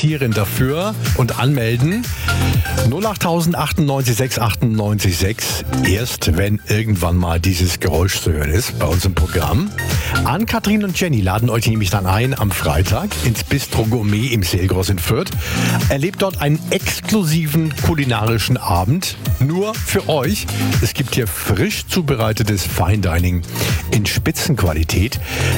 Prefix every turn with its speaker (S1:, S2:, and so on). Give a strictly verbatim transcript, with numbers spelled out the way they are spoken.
S1: interessieren dafür und anmelden. null acht achtundneunzig sechs achtundneunzig sechs. Erst wenn irgendwann mal dieses Geräusch zu hören ist bei uns im Programm. Ann-Kathrin und Jenny laden euch nämlich dann ein am Freitag ins Bistro Gourmet im Selgros in Fürth. Erlebt dort einen exklusiven kulinarischen Abend. Nur für euch. Es gibt hier frisch zubereitetes Fine Dining in Spitzenqualität.